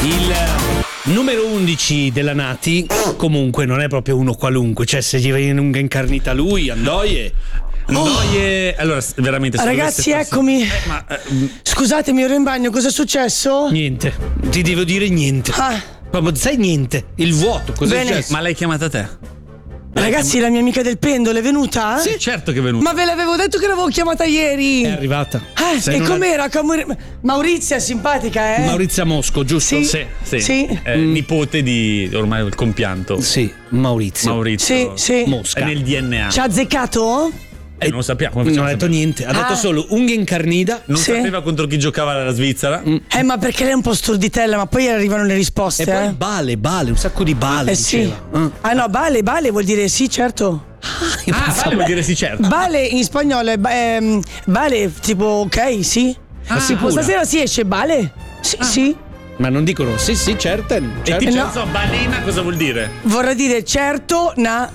Il numero 11 della Nati comunque non è proprio uno qualunque, cioè se gli viene un'unghia incarnita lui, Andoie. Allora veramente ragazzi eccomi. Scusatemi, ero in bagno, cosa è successo? Niente, ti devo dire niente. Proprio sai niente, il vuoto, cosa è successo? Ma l'hai chiamata te? Ragazzi, la mia amica del pendolo è venuta? Sì, certo che è venuta. Ma ve l'avevo detto che l'avevo chiamata ieri. È arrivata. E com'era? Maurizia, simpatica, Maurizia Mosco, giusto? Sì. Nipote di ormai il compianto. Sì, Maurizio. Sì. Mosca. È nel DNA. Ci ha azzeccato? Non lo sappiamo. Non ha detto niente, ha detto solo unghia incarnita. Non sapeva contro chi giocava la Svizzera. Ma perché lei è un po' storditella, ma poi arrivano le risposte. E poi bale, un sacco di bale. Sì. No, bale vuol dire sì, certo. Bale vuol dire sì, certo. Bale in spagnolo è bale, tipo ok, sì. Tipo stasera si esce bale? Sì. Ma non dicono sì, certo. E ti so, balena cosa vuol dire? Vorrà dire certona.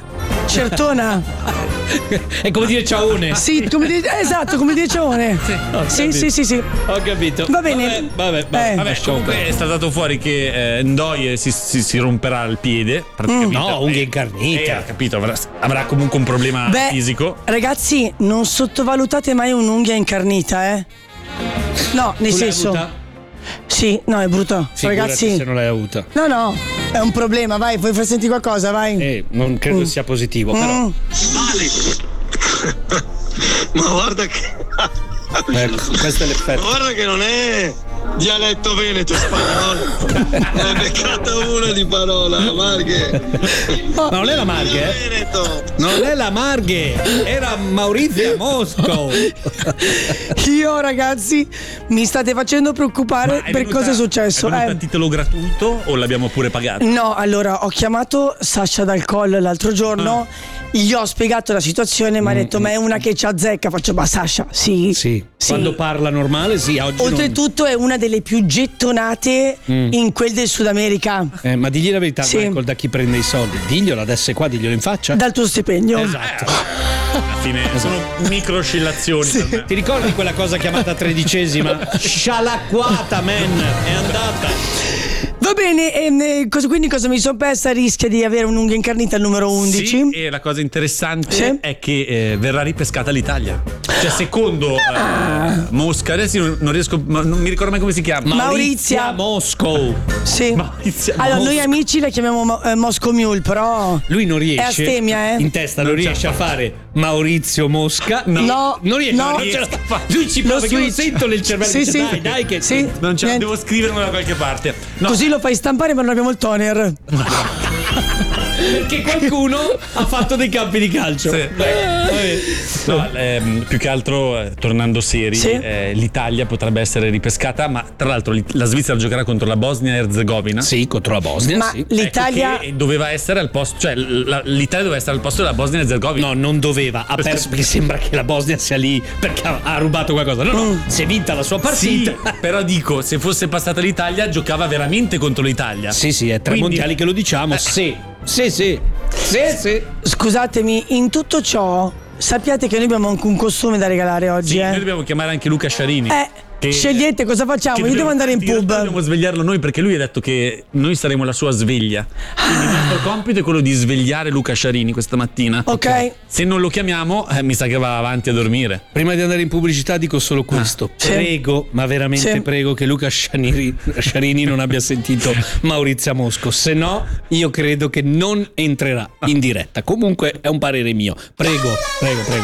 È come dire ciaone. Sì, esatto, come dire ciaone. Sì. Ho capito. Va bene. Vabbè, comunque è stato fuori che Ndoye si romperà il piede praticamente. No, unghia incarnita. Ha capito, avrà comunque un problema fisico. Ragazzi, non sottovalutate mai un'unghia incarnita, No, nel senso. Sì, no, è brutto. Ragazzi, se non l'hai avuta. No, è un problema, vai, vuoi far sentire qualcosa, vai. Non credo sia positivo, però. Ma guarda che. Ecco, questo è l'effetto. Guarda che non è dialetto veneto spagnolo. È beccata una di parola, Marghe. Ma non è la Marghe, Veneto. Non è la Marghe, era Maurizia Mosco. Io, ragazzi, mi state facendo preoccupare per cosa è successo. È venuta a titolo gratuito o l'abbiamo pure pagato? No, allora ho chiamato Sasha Dal Colle l'altro giorno. Gli ho spiegato la situazione, mi ha detto: ma è una che ci azzecca. Faccio: ma Sasha, sì. Quando parla normale, sì. Oggi oltretutto è una delle più gettonate in quel del Sud America. Ma digli la verità, Michael, da chi prende i soldi? Diglielo adesso qua, diglielo in faccia. Dal tuo stipendio. Esatto. Alla fine sono micro oscillazioni. Ti ricordi quella cosa chiamata tredicesima? Scialacquata, man. È andata. Va bene, quindi cosa mi sono persa? Rischia di avere un'unghia incarnita al numero 11. Sì, e la cosa interessante è che verrà ripescata l'Italia. Cioè, secondo Mosca, adesso non riesco, non mi ricordo mai come si chiama. Maurizia Mosco. Sì. Allora, noi amici la chiamiamo Moscow Mule, però lui non riesce. È astemia, in testa non riesce a fare Maurizio Mosca. No, non riesce. no. Lui ci prova, perché io lo sento nel cervello. Sì. Dai che non ce la devo scriverlo da qualche parte. No. Così lo fai stampare, ma non abbiamo il toner. Perché qualcuno ha fatto dei campi di calcio. No, più che altro, tornando seri, l'Italia potrebbe essere ripescata, ma tra l'altro la Svizzera giocherà contro la Bosnia e Erzegovina. Sì, contro la Bosnia. Ma l'Italia doveva essere al posto, cioè l'Italia doveva essere al posto della Bosnia e Erzegovina. No, non doveva. Ha perso perché sembra che la Bosnia sia lì perché ha rubato qualcosa. No, si è vinta la sua partita. Sì, però dico, se fosse passata l'Italia, giocava veramente contro l'Italia. Sì, è tre mondiali che lo diciamo. Sì. Scusatemi, in tutto ciò sappiate che noi abbiamo anche un costume da regalare oggi. Noi dobbiamo chiamare anche Luca Sciarini. Scegliete cosa facciamo. Io devo andare in pub. Dobbiamo svegliarlo noi, perché lui ha detto che noi saremo la sua sveglia. Quindi il nostro compito è quello di svegliare Luca Sciarini questa mattina. Ok. Se non lo chiamiamo, mi sa che va avanti a dormire. Prima di andare in pubblicità dico solo questo. Prego, ma veramente prego che Luca Sciarini non abbia sentito Maurizia Mosco. Se no, io credo che non entrerà in diretta. Comunque è un parere mio. Prego.